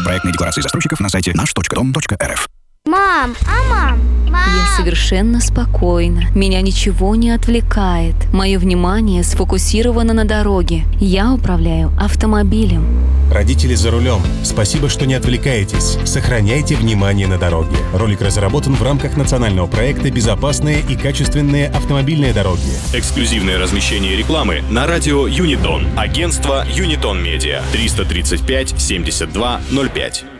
Проектные декларации застройщиков на сайте наш.дом.рф. Мам! Я совершенно спокойна. Меня ничего не отвлекает. Мое внимание сфокусировано на дороге. Я управляю автомобилем. Родители за рулем, спасибо, что не отвлекаетесь. Сохраняйте внимание на дороге. Ролик разработан в рамках национального проекта «Безопасные и качественные автомобильные дороги». Эксклюзивное размещение рекламы на радио Юнитон. Агентство Юнитон Медиа. 335 72 05.